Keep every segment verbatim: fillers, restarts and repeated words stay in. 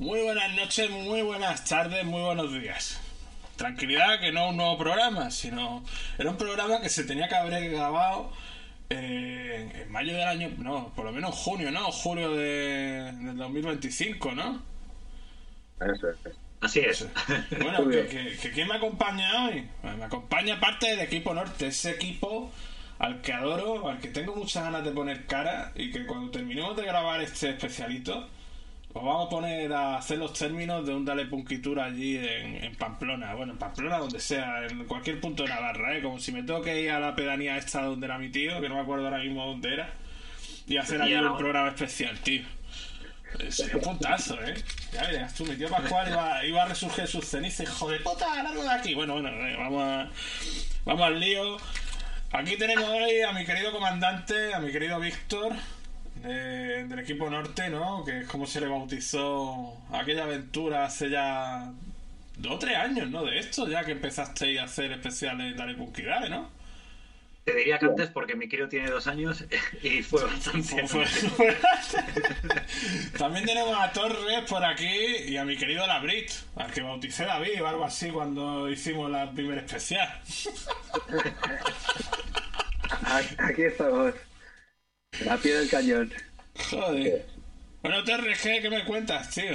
Muy buenas noches, muy buenas tardes, muy buenos días. Tranquilidad, que no un nuevo programa, sino era un programa que se tenía que haber grabado eh, en mayo del año, no, por lo menos junio, ¿no? Julio de, del dos mil veinticinco, ¿no? Eso es. Así Sí. es. Bueno, que, que, que ¿quién me acompaña hoy? Me acompaña parte del equipo norte, ese equipo al que adoro, al que tengo muchas ganas de poner cara y que cuando terminemos de grabar este especialito os vamos a poner a hacer los términos de un Dale Punquitura allí en, en Pamplona. Bueno, en Pamplona, donde sea, en cualquier punto de Navarra, ¿eh? Como si me tengo que ir a la pedanía esta donde era mi tío, que no me acuerdo ahora mismo dónde era, y hacer allí un programa especial, tío. Sería un puntazo, ¿eh? Ya verás tú, mi tío Pascual iba, iba a resurgir sus cenizas. Hijo de puta, largo de aquí. Bueno, bueno, eh, vamos a, vamos al lío. Aquí tenemos hoy a mi querido comandante, a mi querido Víctor, de, del equipo norte, ¿no? Que es como se le bautizó aquella aventura hace ya dos o tres años, ¿no? De esto, ya que empezasteis a hacer especiales Dale Punky Dale, ¿no? Te diría que antes porque mi crío tiene dos años y fue bastante. Fue- fue- fue- También tenemos a Torres por aquí y a mi querido Labrit, al que bauticé David o algo así cuando hicimos la primera especial. Aquí estamos. A pie del cañón. Joder. Bueno, Torres, ¿qué, qué me cuentas, tío?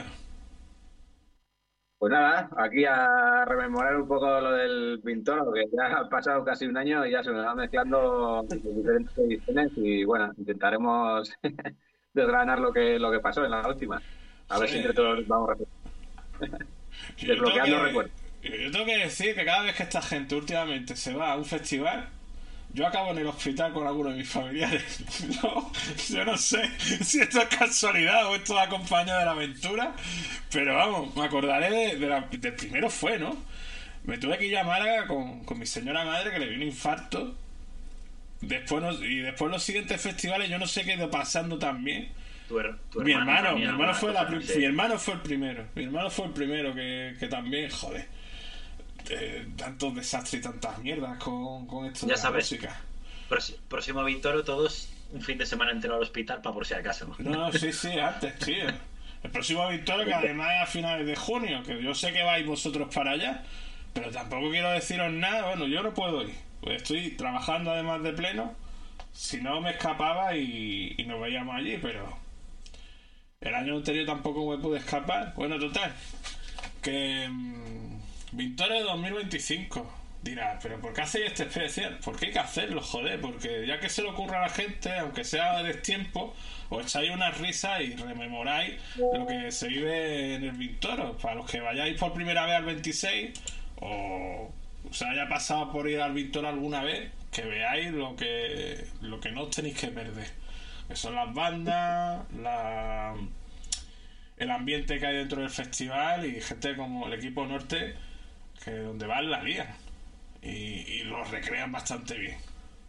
Pues nada, aquí a rememorar un poco lo del pintor, que ya ha pasado casi un año y ya se me van mezclando diferentes ediciones y bueno, intentaremos desgranar lo que lo que pasó en la última. A ver si entre Joder. todos vamos Yo tengo desbloqueando que, recuerdos. yo tengo que decir que cada vez que esta gente últimamente se va a un festival, yo acabo en el hospital con alguno de mis familiares. No, yo no sé si esto es casualidad o esto va acompañado de la aventura, pero vamos, me acordaré de, de la- del primero fue, ¿no? Me tuve que ir a Málaga con, con mi señora madre que le dio un infarto. Después no- y después los siguientes festivales yo no sé qué ha ido pasando también. Tu, her- tu Mi hermano, mi también, hermano alguna fue la cosa, pri- sí. mi hermano fue el primero. Mi hermano fue el primero que, que también, joder. eh, tantos desastres y tantas mierdas con, con esto de Ya la sabes. música. Prox- Próximo Vitoro, todos un fin de semana entero al hospital para por si acaso. No, no, sí, sí, antes, tío. El próximo Victoria, que además es a finales de junio, que yo sé que vais vosotros para allá, pero tampoco quiero deciros nada. Bueno, yo no puedo ir, pues estoy trabajando además de pleno. Si no, me escapaba y, y nos veíamos allí, pero el año anterior tampoco me pude escapar. Bueno, total, que mmm, Victoria dos mil veinticinco. Dirás, pero ¿por qué hacéis este especial? ¿Por qué hay que hacerlo, joder? Porque ya que se le ocurre a la gente, aunque sea de destiempo, os echáis unas risas y rememoráis lo que se vive en el Vintoro. Para los que vayáis por primera vez al veintiséis o se haya pasado por ir al Vintoro alguna vez, que veáis lo que lo que no os tenéis que perder. Que son las bandas, la, el ambiente que hay dentro del festival y gente como el equipo norte, que donde van la lían. Y, y los recrean bastante bien.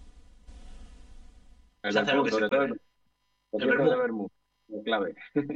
El Se hace lo vermut, que se sobre todo puede. el El concierto de vermut. vermut, es clave.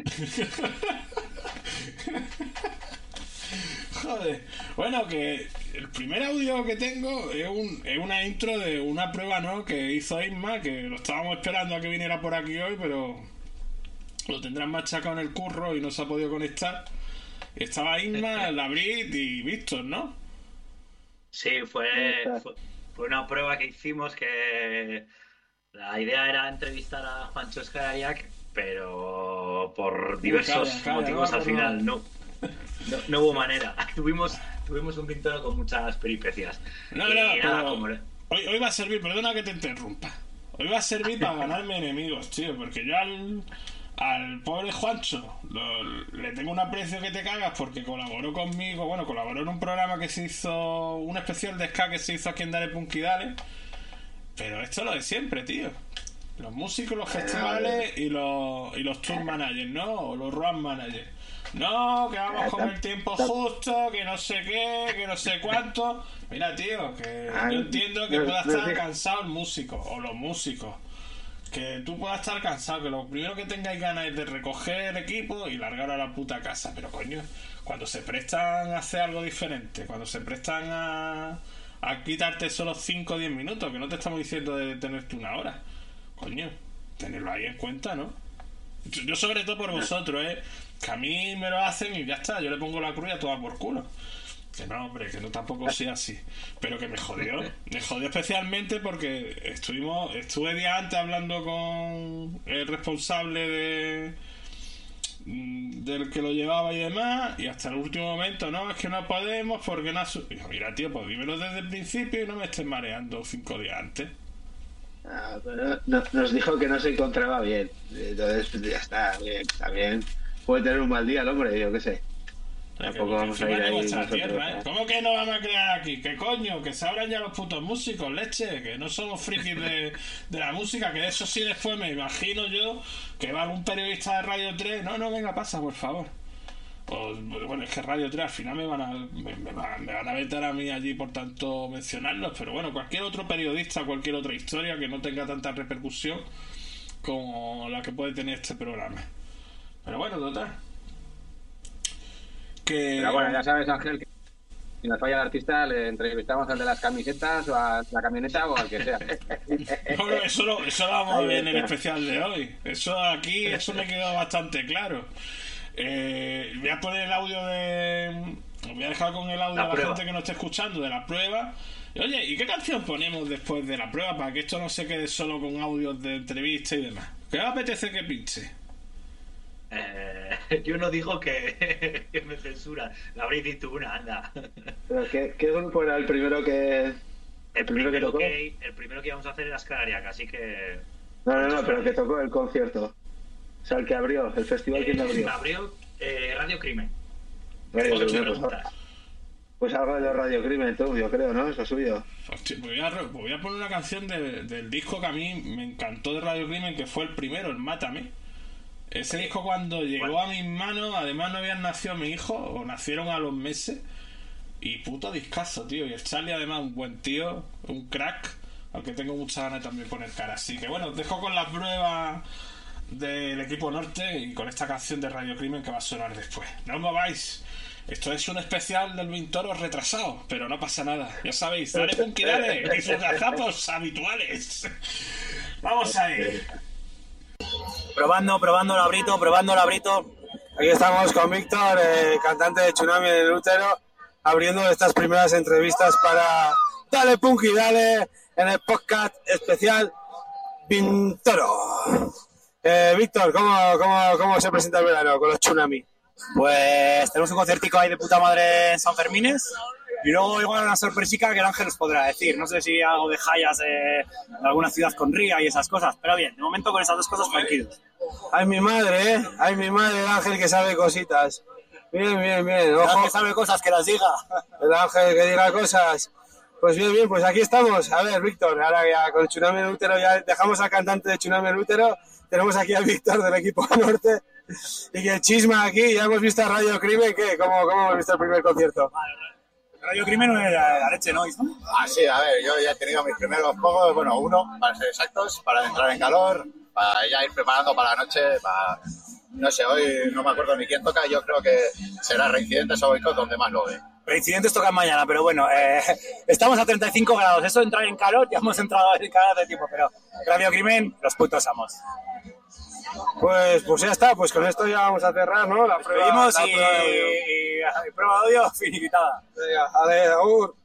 Joder. Bueno, que el primer audio que tengo es, un, es una intro de una prueba, ¿no? Que hizo Isma, que lo estábamos esperando a que viniera por aquí hoy, pero lo tendrán machacado en el curro y no se ha podido conectar. Estaba Isma, Labrit y Víctor, ¿no? Sí, fue, fue, fue una prueba que hicimos que la idea era entrevistar a Juancho Escarariac, pero por Uy, diversos calla, calla, motivos no, al no, no. final no, no, no hubo manera. tuvimos, tuvimos un Vintoro con muchas peripecias. No, y no, nada, pero como le- hoy, hoy va a servir, perdona que te interrumpa. Hoy va a servir para ganarme enemigos, tío, porque yo al, al pobre Juancho lo- le tengo un aprecio que te cagas porque colaboró conmigo, bueno, colaboró en un programa que se hizo, un especial de ska que se hizo aquí en Dale Punky Dale, pero esto es lo de siempre, tío. Los músicos, los festivales y los, y los tour managers, ¿no? O los road managers. No, que vamos con el tiempo justo, que no sé qué, que no sé cuánto. Mira, tío, que yo entiendo que pueda estar cansado el músico o los músicos. Que tú puedas estar cansado, que lo primero que tengáis ganas es de recoger el equipo y largar a la puta casa. Pero coño, cuando se prestan a hacer algo diferente, cuando se prestan a, a quitarte solo cinco o diez minutos, que no te estamos diciendo de tenerte una hora. Coño, tenerlo ahí en cuenta, ¿no? Yo sobre todo por vosotros, ¿eh? Que a mí me lo hacen y ya está, yo le pongo la cruz y a toda por culo. Que no, hombre, que no tampoco sea así. Pero que me jodió. Me jodió especialmente porque estuvimos estuve días antes hablando con el responsable de del que lo llevaba y demás, y hasta el último momento, no, es que no podemos porque no ha su-. Dijo, mira, tío, pues dímelo desde el principio y no me estés mareando cinco días antes. Ah, pero no, nos dijo que no se encontraba bien. Entonces, pues ya está, bien, está bien. Puede tener un mal día el hombre, yo qué sé. Tampoco vamos a ir ahí nosotros, tierra, ¿eh? ¿Cómo que no vamos a crear aquí? ¿Qué coño? Que se abran ya los putos músicos, leche. Que no somos frikis de, de la música. Que eso sí después me imagino yo que va algún periodista de Radio tres. No, no, venga, pasa, por favor. Pues, bueno, es que Radio tres al final me van a me, me, van, me van a meter a mí allí por tanto mencionarlos. Pero bueno, cualquier otro periodista, cualquier otra historia que no tenga tanta repercusión como la que puede tener este programa. Pero bueno, total. Que... Pero bueno, ya sabes, Ángel, que si nos falla el artista, le entrevistamos al de las camisetas o a la camioneta o al que sea. No, eso lo, eso lo vamos a ver en el especial de hoy. Eso aquí, eso me quedó bastante claro. Eh, voy a poner el audio de... Voy a dejar con el audio la a la prueba. gente que no esté escuchando de la prueba. Y, oye, ¿y qué canción ponemos después de la prueba para que esto no se quede solo con audios de entrevista y demás? ¿Qué me apetece que pinche? Eh, yo no digo que, que me censura. La habréis dicho una, anda. Pero ¿qué, ¿qué grupo era el primero que... El el primero que primero tocó? que, el primero que íbamos a hacer era Escalariaca, así que... No, no, no, pero que tocó el concierto. O sea, el que abrió, el festival que Eh, abrió. abrió eh, Radio Crimen. Radio Ocho Crimen, pues, preguntas. pues algo de Radio Crimen, tú, yo creo, ¿no? Eso suyo. Hostia, pues voy, a, re- voy a poner una canción de- del disco que a mí me encantó de Radio Crimen, que fue el primero, el Mátame. Ese disco cuando llegó a mis manos, además no habían nacido mis hijos, o nacieron a los meses, y puto discazo, tío. Y el Charlie además un buen tío, un crack, al que tengo muchas ganas de también poner cara. Así que bueno, os dejo con las pruebas del equipo norte y con esta canción de Radio Crimen que va a sonar después. No os mováis. Esto es un especial del Vintoro retrasado, pero no pasa nada. Ya sabéis, dale punky dale y sus gazapos habituales. Vamos a ir. Probando, probando el abrito, probando el abrito. Aquí estamos con Víctor, eh, cantante de Tsunami en el útero, abriendo estas primeras entrevistas para Dale Punky Dale en el podcast especial Vintoro. Eh, Víctor, ¿cómo, cómo, ¿cómo se presenta el verano con los Tsunami? Pues tenemos un conciertico ahí de puta madre en San Fermines. Y luego igual una sorpresica que el Ángel os podrá decir. No sé si algo de Hayas eh, en alguna ciudad con ría y esas cosas. Pero bien, de momento con esas dos cosas tranquilos. Ay, mi madre, ¿eh? Ay, mi madre, el Ángel que sabe cositas. Bien, bien, bien. El Ojo, Ángel sabe cosas, que las diga. el Ángel que diga cosas. Pues bien, bien, pues aquí estamos. A ver, Víctor, ahora ya con Tsunami en el útero ya dejamos al cantante de Tsunami en el útero. Tenemos aquí a Víctor del equipo norte. Y que chisma aquí, ya hemos visto a Radio Crimen. ¿Qué? ¿Cómo, cómo hemos visto el primer concierto? Radio Crimen es la, la leche, ¿no? Ah, sí, a ver, yo ya he tenido mis primeros juegos, bueno, uno, para ser exactos, para entrar en calor, para ya ir preparando para la noche, para... No sé, hoy no me acuerdo ni quién toca, yo creo que será Reincidentes o Boicot donde más lo ve. Reincidentes tocan mañana, pero bueno, eh, estamos a treinta y cinco grados. Eso de entrar en calor, ya hemos entrado en calor de tiempo, pero Radio Crimen, los putos amos. Pues, pues ya está, pues con esto ya vamos a cerrar, ¿no? La prueba, Pedimos la y, prueba de audio. y, y prueba de audio finiquitada. Venga, a ver, agur.